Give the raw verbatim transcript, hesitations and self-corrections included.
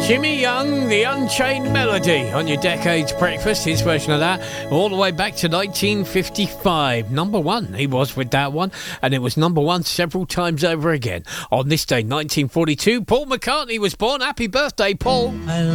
Jimmy Young, The Unchained Melody on your Decades Breakfast, his version of that, all the way back to nineteen fifty-five. Number one, he was with that one, and it was number one several times over again. On this day, nineteen forty-two, Paul McCartney was born. Happy birthday, Paul. I